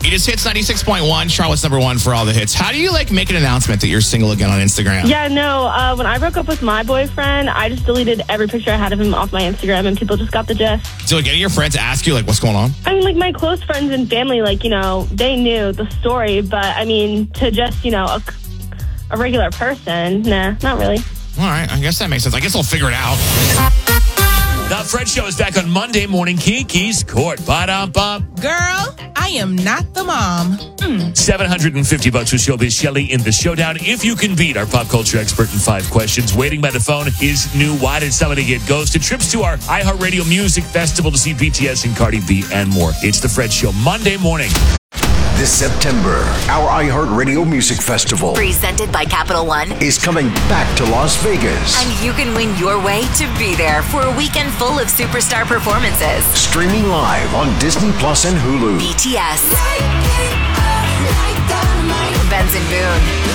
You just hits 96.1, Charlotte's number one for all the hits. How do you make an announcement that you're single again on Instagram? Yeah, no, when I broke up with my boyfriend, I just deleted every picture I had of him off my Instagram, and people just got the gist. So, any of your friends ask you, what's going on? I mean, my close friends and family, they knew the story, but, to just, a regular person, nah, not really. All right, I guess that makes sense. I guess I'll figure it out. The Fred Show is back on Monday morning. Kiki's Court. Ba-dum-bum. Girl, I am not the mom. $750 with Showbiz Shelley in the showdown. If you can beat our pop culture expert in 5 questions. Waiting by the phone is new Why Did Somebody Get Ghosted? Trips to our iHeartRadio Music Festival to see BTS and Cardi B and more. It's the Fred Show Monday morning. This September, our iHeartRadio Music Festival, presented by Capital One, is coming back to Las Vegas. And you can win your way to be there for a weekend full of superstar performances. Streaming live on Disney Plus and Hulu. BTS.